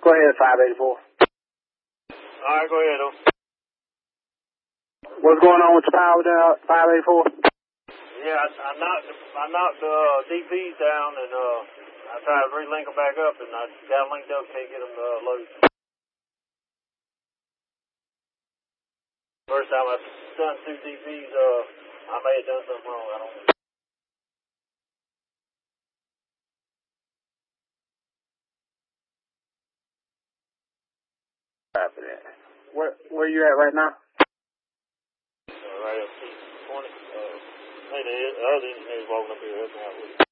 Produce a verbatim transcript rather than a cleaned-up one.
Go ahead, five eighty-four. All right, go ahead, though. What's going on with your power down, five eighty-four? Yeah, I, I knocked I knocked the uh, D Ps down, and uh, I tried to relink them back up, and I got linked up, can't get them uh, loaded. First time I've done two D Ps, uh, I may have done something wrong. I don't know. Where where you at right now? Uh, right up to twenty. Uh, hey, the other engineer's walking up here helping out with it.